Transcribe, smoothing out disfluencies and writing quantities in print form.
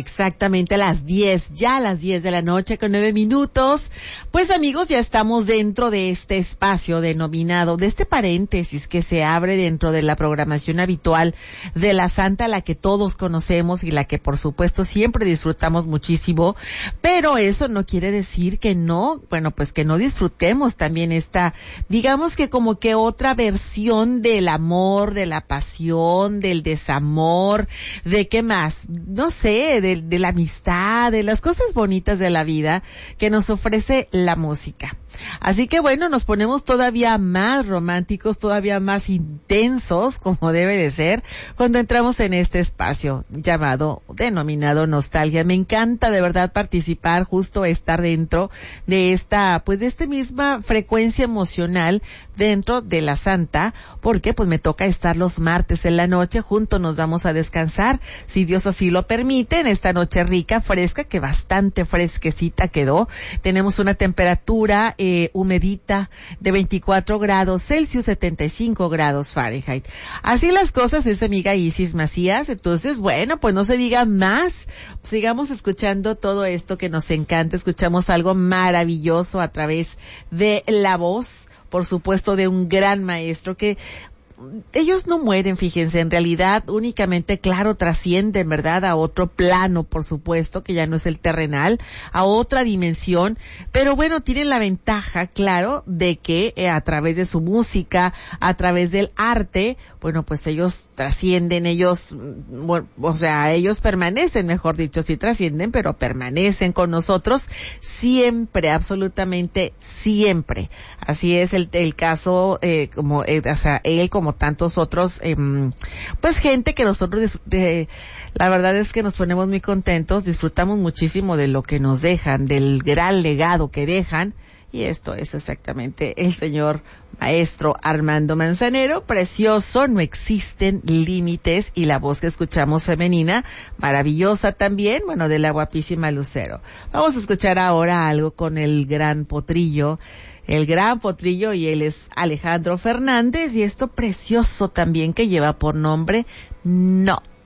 exactamente a las 10, ya a las 10 de la noche con 9 minutos. Pues amigos, ya estamos dentro de este espacio denominado, de este paréntesis que se abre dentro de la programación habitual de la Santa, la que todos conocemos y la que por supuesto siempre disfrutamos muchísimo, pero eso no quiere decir que no, bueno, pues que no disfrutemos también esta, digamos que como que otra versión del amor, de la pasión, del desamor, de qué más, no sé, de la amistad, de las cosas bonitas de la vida que nos ofrece la música. Así que bueno, nos ponemos todavía más románticos, todavía más intensos, como debe de ser, cuando entramos en este espacio denominado Nostalgia. Me encanta de verdad participar, justo estar dentro de esta, pues de esta misma frecuencia emocional dentro de la Santa, porque pues me toca estar los martes en la noche, juntos nos vamos a descansar, si Dios así lo permite, en esta noche rica, fresca, que bastante fresquecita quedó. Tenemos una temperatura humedita de 24 grados Celsius, 75 grados Fahrenheit. Así las cosas, soy su amiga Isis Macías. Entonces, bueno, pues no se diga más, sigamos escuchando todo esto que nos encanta. Escuchamos algo maravilloso a través de la voz, por supuesto, de un gran maestro que ellos no mueren, fíjense, en realidad únicamente, claro, trascienden, ¿verdad?, a otro plano, por supuesto, que ya no es el terrenal, a otra dimensión, pero bueno, tienen la ventaja, claro, de que a través de su música, a través del arte, bueno, pues ellos trascienden, ellos, bueno, o sea, ellos permanecen, mejor dicho, sí trascienden, pero permanecen con nosotros siempre, absolutamente siempre. Así es el caso, o sea, él como tantos otros, pues gente que nosotros, la verdad es que nos ponemos muy contentos, disfrutamos muchísimo de lo que nos dejan, del gran legado que dejan, y esto es exactamente el señor maestro Armando Manzanero. Precioso, no existen límites, y la voz que escuchamos femenina, maravillosa también, bueno, de la guapísima Lucero. Vamos a escuchar ahora algo con el gran potrillo, y él es Alejandro Fernández, y esto precioso también que lleva por nombre No.